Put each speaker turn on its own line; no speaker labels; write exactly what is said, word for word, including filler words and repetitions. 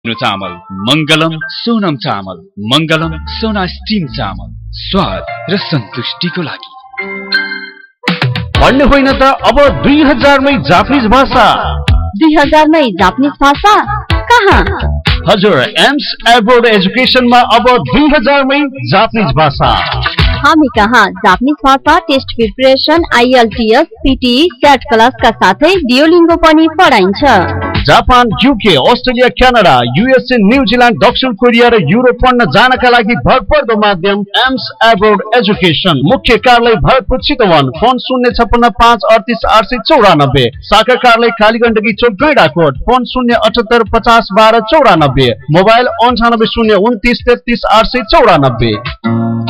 चामल मंगलम सोनम चामल मंगलम सोना स्टिम चामल स्वाद र सन्तुष्टिको लागि।
पढ्ने होइन त अब दुई हजार मै जापानिज भाषा।
दुई हजार मै जापानिज भाषा कहाँ?
हजुर, एम्स एब्रोड एजुकेसनमा अब दुई हजार मै जापानिज भाषा।
हामी कहाँ जापानिज भाषा टेस्ट प्रिपरेसन, आइएलटीएस, पीटीई, सेट क्लासका साथै डियोलिङ्गो पनि पढाइन्छ।
Japan, UK, Australia, Canada, USA, New Zealand, दक्षिण कोरिया र युरोप पढ्न जानका लागि भरपर्दो माध्यम एम्स एब्रोड एजुकेसन। मुख्य कार्यालय भरतपुर चितवन। फोन शून्य छप्पन्न पाँच अडतिस आठ सय चौरानब्बे। शाखा कार्यालय कालीगण्डकी चोक गैंडाकोट। फोन शून्य अठहत्तर पचास बाह्र चौरानब्बे। मोबाइल अन्ठानब्बे शून्य उन्तिस तेत्तिस आठ सय चौरानब्बे।